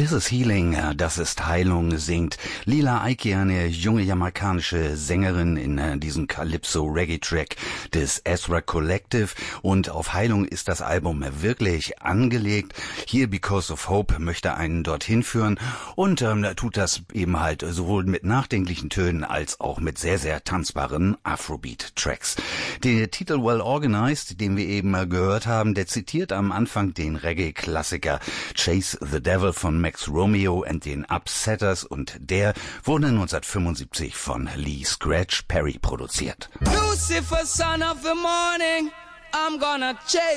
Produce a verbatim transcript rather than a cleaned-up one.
This is Healing, das ist Heilung, singt Lila Ike, eine junge jamaikanische Sängerin in äh, diesem Calypso-Reggae-Track des Ezra Collective, und auf Heilung ist das Album wirklich angelegt. Hier Because of Hope möchte einen dorthin führen und ähm, tut das eben halt sowohl mit nachdenklichen Tönen als auch mit sehr, sehr tanzbaren Afrobeat-Tracks. Der Titel Well Organized, den wir eben äh, gehört haben, der zitiert am Anfang den Reggae-Klassiker Chase the Devil von Max Romeo and den Upsetters, und der wurde neunzehnhundertfünfundsiebzig von Lee Scratch Perry produziert. Lucifer, son of the morning, I'm gonna chase